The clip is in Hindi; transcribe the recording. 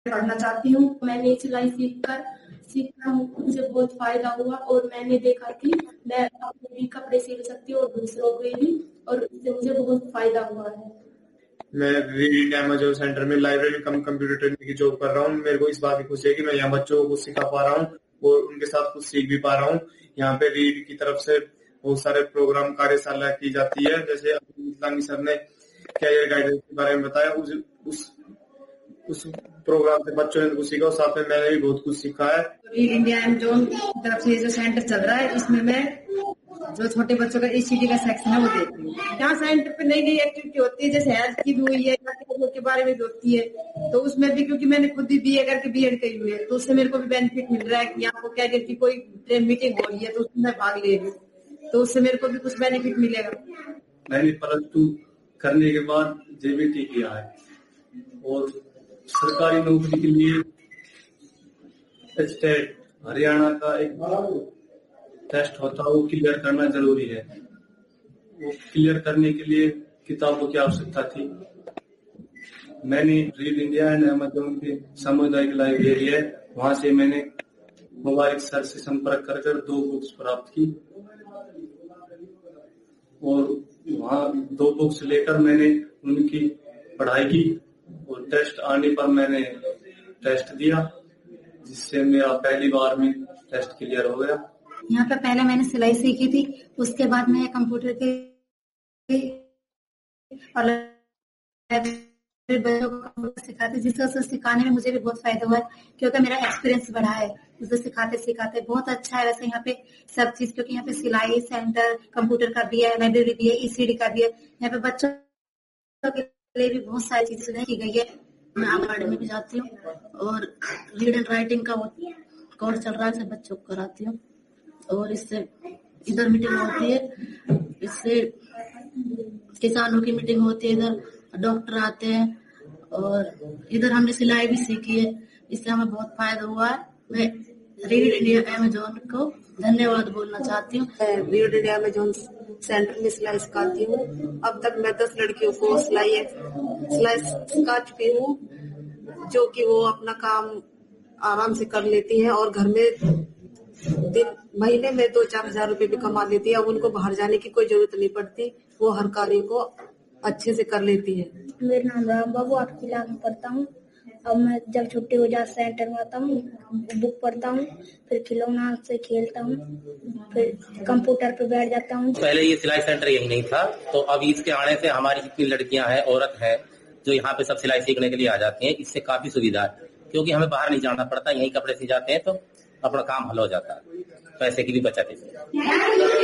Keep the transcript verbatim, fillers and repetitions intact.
पढ़ना चाहती हूँ। मैंने सिलाई सीखकर सीखकर मुझे बहुत फायदा हुआ और मैंने देखा कि मैं अपने भी कपड़े सिल सकती हूँ और दूसरों के भी, और इससे मुझे बहुत फायदा हुआ है। मैं रीड इंडिया अमेजोन सेंटर में लाइब्रेरी कम कंप्यूटर ट्रेनिंग की जॉब कर रहा हूँ। मेरे को इस बात की खुशी है कि मैं यहाँ बच्चों को कुछ सिखा पा रहा हूँ और उनके साथ कुछ सीख भी पा रहा हूँ। यहाँ पे रीड की तरफ से बहुत सारे प्रोग्राम कार्यशाला की जाती है, जैसे इस्लामी सर ने कैरियर गाइडेंस के बारे में बताया। उस उस उस प्रोग्राम से बच्चों ने कुछ सीखा और साथ में मैंने भी बहुत कुछ सीखा है। रीड इंडिया अमेजोन की तरफ से जो सेंटर चल रहा है, इसमें मैं जो छोटे बच्चों का ईसीडी का सेक्शन है वो देखती हूँ। यहाँ सेंटर पे नई नई एक्टिविटी होती है, जैसे हेल्थ की भी हुई है, के बारे में भी होती है, तो उसमें भी क्योंकि मैंने खुद भी बीए करके बीएड करी हुई है, तो उससे मेरे को भी बेनिफिट मिल रहा है कि यहाँ को कैरियर की कोई मीटिंग हो रही है तो उसमें भाग ले रही हूँ, तो उससे मेरे को भी कुछ बेनिफिट मिलेगा। मैंने प्लस टू करने के बाद जेबीटी किया है और सरकारी नौकरी के लिए स्टेट हरियाणा का एक टेस्ट होता है, वो क्लियर करना जरूरी है। वो क्लियर करने के लिए किताबों की आवश्यकता थी। मैंने रीड इंडिया एंड अमेजोन की सामुदायिक लाइब्रेरी है, वहां से मैंने मोबाइल सर से संपर्क कर कर दो बुक्स प्राप्त की और वहाँ दो बुक्स लेकर मैंने उनकी पढ़ाई की और टेस्ट आने पर मैंने टेस्ट दिया, जिससे मेरा पहली बार में टेस्ट क्लियर हो गया। यहाँ पे पहले मैंने सिलाई सीखी थी, उसके बाद मैं कंप्यूटर के और बच्चों को सिखाते, जिससे उसे सिखाने में मुझे भी बहुत फायदा हुआ है, क्योंकि मेरा एक्सपीरियंस बढ़ा है उसे सिखाते सिखाते। बहुत अच्छा है वैसे यहाँ पे सब चीज, क्योंकि यहाँ पे सिलाई सेंटर, कंप्यूटर का भी है, लाइब्रेरी भी है, ईसीडी का भी है। यहाँ पे बच्चों के लिए भी बहुत सारी चीजें सुधार की गई है। मैं आंगनबाड़ी में भी जाती हूँ और रीड एंड राइटिंग का कोर्स चल रहा है, सब बच्चों को कराती हूँ और इससे इधर मीटिंग होती है, इससे किसानों की मीटिंग होती है, इधर डॉक्टर आते हैं और इधर हमने सिलाई भी सीखी है, इससे हमें बहुत फायदा हुआ है। मैं रीड इंडिया अमेजोन को धन्यवाद बोलना चाहती हूँ। रीड इंडिया अमेजोन सेंटर में सिलाई सिखाती हूँ। अब तक मैं दस लड़कियों को सिलाई सिलाई सिखा चुकी हूँ, जो कि वो अपना काम आराम से कर लेती हैं और घर में दिन महीने में दो चार हजार रुपए भी कमा लेती है। अब उनको बाहर जाने की कोई जरूरत नहीं पड़ती, वो हर कार्य को अच्छे से कर लेती है। मेरा नाम राम बाबू, आठ क्लास में पढ़ता हूँ। अब मैं जब छुट्टी हो जाए सेंटर में आता हूँ, बुक पढ़ता हूँ, फिर खिलौना से खेलता हूँ, फिर कंप्यूटर पे बैठ जाता हूँ। पहले ये सिलाई सेंटर यही नहीं था, तो अब इसके आने से हमारी जितनी लड़कियां हैं, औरत हैं, जो यहाँ पे सब सिलाई सीखने के लिए आ जाती हैं, इससे काफी सुविधा है, क्योंकि हमें बाहर नहीं जाना पड़ता, यही कपड़े सी जाते हैं तो अपना काम हल हो जाता है, पैसे की भी बचत है।